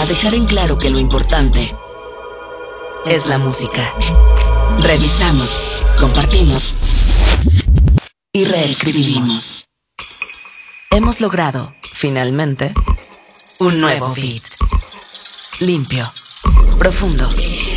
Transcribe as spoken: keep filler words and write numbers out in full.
para dejar en claro que lo importante es la música. Revisamos, compartimos y reescribimos. Hemos logrado, finalmente, un nuevo beat. Limpio, profundo